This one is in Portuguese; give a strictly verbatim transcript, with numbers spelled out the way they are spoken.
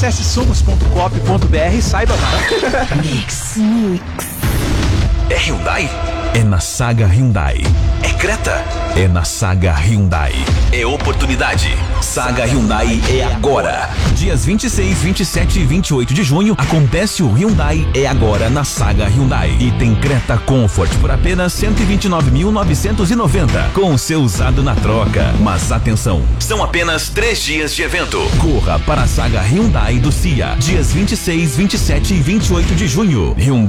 Acesse somos ponto coop ponto br e saiba mais. Mix. Mix. É Hyundai? É na Saga Hyundai. É Creta? É na Saga Hyundai. É oportunidade. Saga Hyundai é agora. Dias vinte e seis, vinte e sete e vinte e oito de junho acontece o Hyundai é agora na Saga Hyundai. E tem Creta Comfort por apenas cento e vinte e nove mil novecentos e noventa com o seu usado na troca. Mas atenção, são apenas três dias de evento. Corra para a Saga Hyundai do C I A. Dias vinte e seis, vinte e sete e vinte e oito de junho. Hyundai